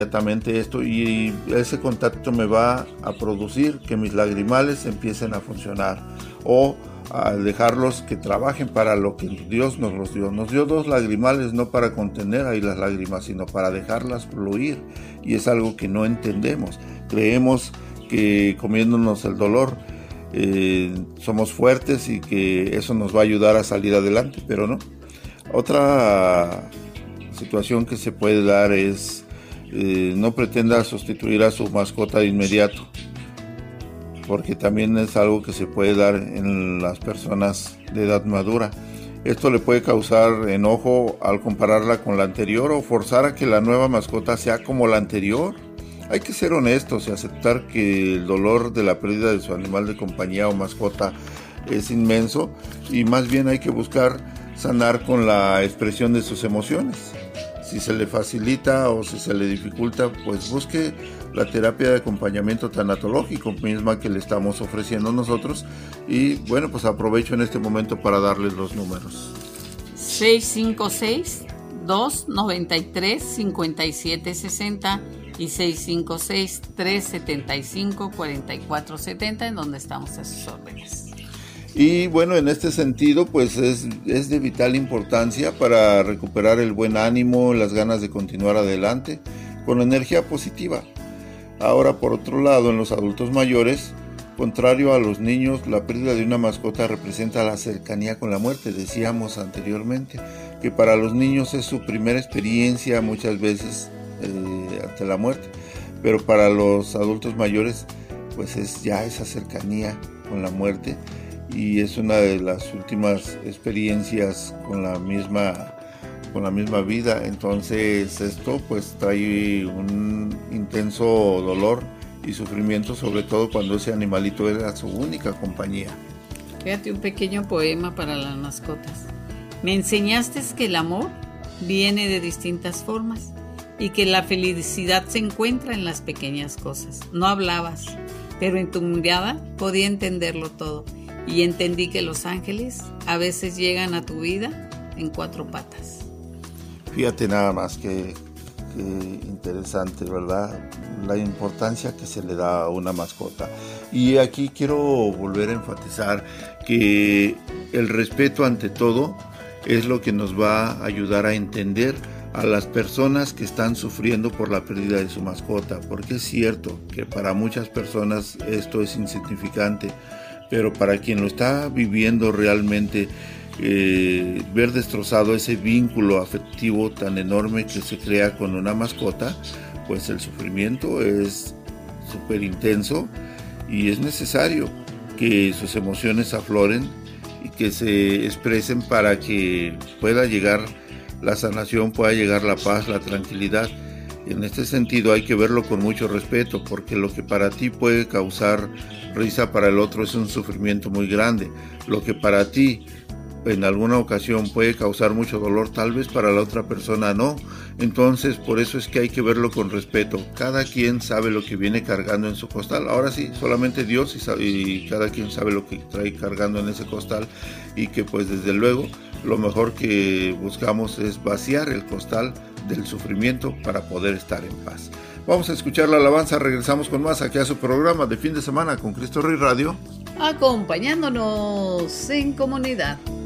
inmediatamente esto, y ese contacto me va a producir que mis lagrimales empiecen a funcionar, o al dejarlos que trabajen para lo que Dios nos los dio. Nos dio dos lagrimales no para contener ahí las lágrimas, sino para dejarlas fluir, y es algo que no entendemos. Creemos que comiéndonos el dolor somos fuertes y que eso nos va a ayudar a salir adelante, pero no. Otra situación que se puede dar es no pretenda sustituir a su mascota de inmediato, porque también es algo que se puede dar en las personas de edad madura. Esto le puede causar enojo al compararla con la anterior o forzar a que la nueva mascota sea como la anterior. Hay que ser honestos y aceptar que el dolor de la pérdida de su animal de compañía o mascota es inmenso, y más bien hay que buscar sanar con la expresión de sus emociones. Si se le facilita o si se le dificulta, pues busque la terapia de acompañamiento tanatológico misma que le estamos ofreciendo nosotros. Y bueno, pues aprovecho en este momento para darles los números. 656-293-5760 y 656-375-4470, en donde estamos a sus órdenes. Y bueno, en este sentido, pues es de vital importancia para recuperar el buen ánimo, las ganas de continuar adelante con energía positiva. Ahora, por otro lado, en los adultos mayores, contrario a los niños, la pérdida de una mascota representa la cercanía con la muerte. Decíamos anteriormente que para los niños es su primera experiencia muchas veces ante la muerte, pero para los adultos mayores pues es ya esa cercanía con la muerte, y es una de las últimas experiencias con la misma vida. Entonces esto pues trae un intenso dolor y sufrimiento, sobre todo cuando ese animalito era su única compañía. Fíjate, un pequeño poema para las mascotas. Me enseñaste que el amor viene de distintas formas y que la felicidad se encuentra en las pequeñas cosas. No hablabas, pero en tu mirada podía entenderlo todo, y entendí que los ángeles a veces llegan a tu vida en 4 patas. Fíjate nada más que interesante, ¿verdad? La importancia que se le da a una mascota. Y aquí quiero volver a enfatizar que el respeto ante todo es lo que nos va a ayudar a entender a las personas que están sufriendo por la pérdida de su mascota, porque es cierto que para muchas personas esto es insignificante, pero para quien lo está viviendo realmente, ver destrozado ese vínculo afectivo tan enorme que se crea con una mascota, pues el sufrimiento es súper intenso, y es necesario que sus emociones afloren y que se expresen para que pueda llegar la sanación, pueda llegar la paz, la tranquilidad. En este sentido hay que verlo con mucho respeto, porque lo que para ti puede causar risa, para el otro es un sufrimiento muy grande. Lo que para ti en alguna ocasión puede causar mucho dolor, tal vez para la otra persona no. Entonces por eso es que hay que verlo con respeto. Cada quien sabe lo que viene cargando en su costal. Ahora sí, solamente Dios y cada quien sabe lo que trae cargando en ese costal, y que pues desde luego lo mejor que buscamos es vaciar el costal del sufrimiento para poder estar en paz. Vamos a escuchar la alabanza, regresamos con más aquí a su programa de fin de semana con Cristo Rey Radio, acompañándonos en comunidad.